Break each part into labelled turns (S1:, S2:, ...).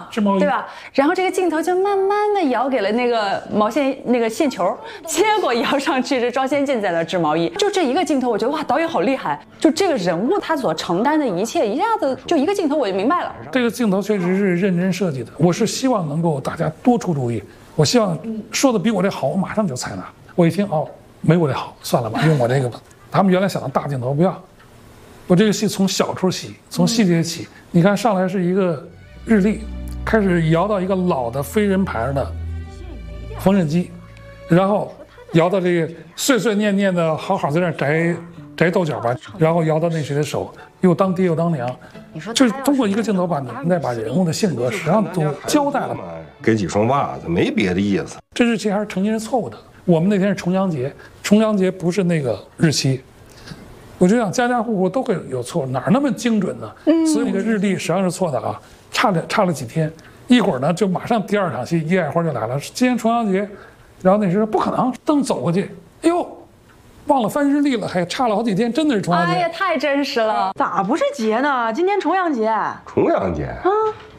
S1: 织毛衣，
S2: 对吧？然后这个镜头就慢慢的摇给了那个毛线那个线球，结果摇上去是庄先进在那织毛衣。就这一个镜头，我觉得哇，导演好厉害！就这个人物他所承担的一切，一下子就一个镜头我就明白了。
S1: 这个镜头确实是认真设计的，我是希望能够大家多出主意。我希望说的比我这好，我马上就采纳。我一听哦，没我这好，算了吧，用我这个吧。他们原来想的大镜头不要，我这个戏从小处起，从细节起。你看上来是一个日历，开始摇到一个老的飞人牌的缝纫机，然后摇到这个碎碎念念的好好在那摘豆角吧，然后摇到那谁的手，又当爹又当娘。就是通过一个镜头把人物的性格实际上都交代了。
S3: 给几双袜子，没别的意思。
S1: 这日期还是承认错误的。我们那天是重阳节，重阳节不是那个日期。我就想家家户户都会有错，哪那么精准呢？所以那个日历实际上是错的啊，差了几天。一会儿呢，就马上第二场戏，叶爱花就来了。今天重阳节，然后那时候不可能，等走过去，哎呦，忘了翻日历了，还差了好几天，真的是重阳节。
S2: 哎呀，太真实了！
S4: 咋不是节呢？今天重阳节。
S3: 重阳节啊？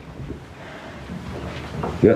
S3: 耶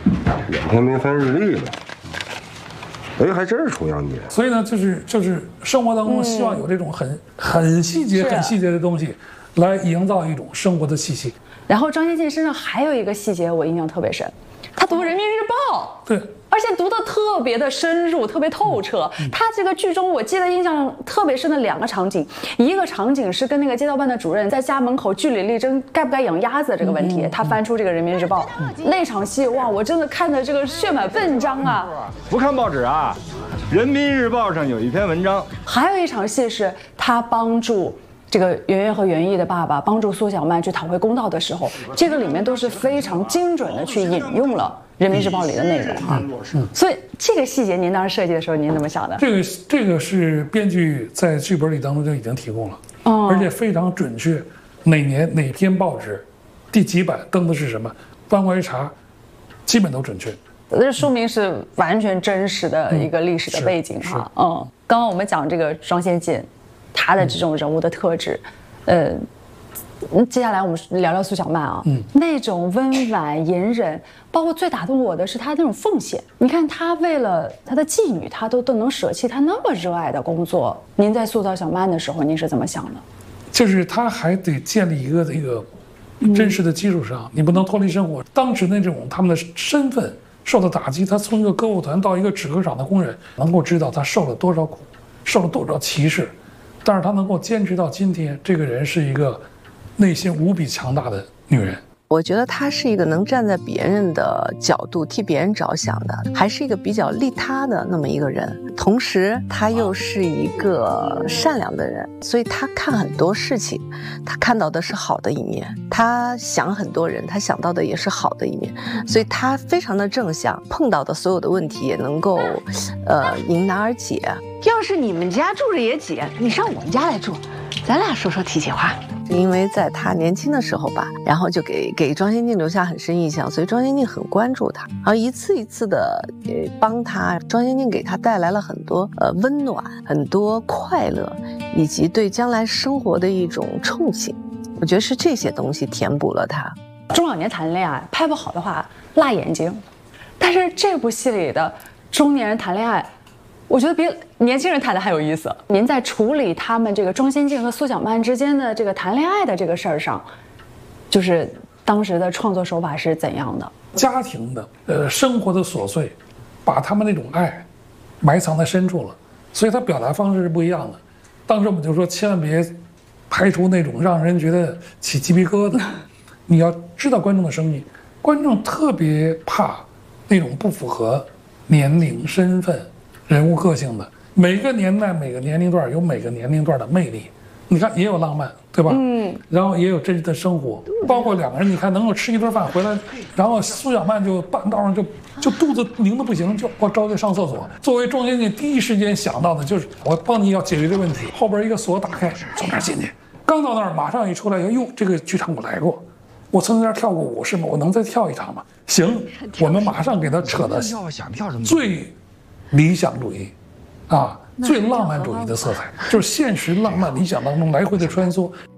S3: ，2天没翻日历了。哎，还真是重阳节。
S1: 所以呢，就是生活当中希望有这种很细节、很细节的东西，来营造一种生活的气息。
S2: 然后张先进身上还有一个细节我印象特别深，他读《人民日报》，
S1: 对，
S2: 而且读得特别的深入，特别透彻。他这个剧中我记得印象特别深的2个场景，一个场景是跟那个街道办的主任在家门口据理力争该不该养鸭子这个问题，他翻出这个《人民日报》那场戏，哇，我真的看的这个血满奋张啊！
S5: 不看报纸啊，《人民日报》上有一篇文章。还
S2: 有一场戏是他帮助这个圆圆和袁毅的爸爸帮助苏小曼去讨回公道的时候，这个里面都是非常精准的去引用了《人民日报》里的内容哈。所以这个细节您当时设计的时候您怎么想的？
S1: 这个是编剧在剧本里当中就已经提供了，而且非常准确，哪年哪篇报纸，第几版登的是什么，翻过来一查，基本都准确。
S2: 这说明是完全真实的一个历史的背景哈。刚刚我们讲这个庄先进，他的这种人物的特质，接下来我们聊聊苏小曼啊，那种温婉隐忍，包括最打动我的是他那种奉献。你看他为了他的妓女，他都能舍弃他那么热爱的工作。您在塑造小曼的时候，您是怎么想的？
S1: 就是他还得建立一个这个真实的基础上，你不能脱离生活。当时那种他们的身份受到打击，他从一个歌舞团到一个纸壳厂的工人，能够知道他受了多少苦，受了多少歧视，但是他能够坚持到今天。这个人是一个内心无比强大的女人。
S6: 我觉得她是一个能站在别人的角度替别人着想的，还是一个比较利他的那么一个人。同时，她又是一个善良的人，所以她看很多事情，她看到的是好的一面；她想很多人，她想到的也是好的一面，所以她非常的正向，碰到的所有的问题也能够，迎难而解。
S4: 要是你们家住着也挤，你上我们家来住，咱俩说说题企话。
S6: 因为在他年轻的时候吧，然后就给庄先进留下很深印象，所以庄先进很关注他，然后一次一次的帮他。庄先进给他带来了很多温暖，很多快乐，以及对将来生活的一种憧憬。我觉得是这些东西填补了他。
S2: 中老年谈恋爱拍不好的话辣眼睛，但是这部戏里的中年人谈恋爱，我觉得比年轻人谈的还有意思。您在处理他们这个庄先进和苏小曼之间的这个谈恋爱的这个事儿上，就是当时的创作手法是怎样的？
S1: 家庭的生活的琐碎，把他们那种爱埋藏在深处了，所以他表达方式是不一样的。当时我们就说，千万别拍出那种让人觉得起鸡皮疙瘩。你要知道观众的生命，观众特别怕那种不符合年龄、身份、人物个性的。每个年代、每个年龄段有每个年龄段的魅力。你看，也有浪漫，对吧？然后也有真实的生活，包括两个人，你看能够吃一顿饭回来，然后苏小曼就半道上就肚子拧得不行，就我着急上厕所。作为庄先进，第一时间想到的就是我帮你要解决这问题。后边一个锁打开，从那儿进去，刚到那儿马上一出来，哟，这个剧场我来过。我曾经在那儿跳过舞，是吗？我能再跳一场吗？行，我们马上给他扯到最理想主义，最浪漫主义的色彩，就是现实、浪漫、理想当中来回的穿梭。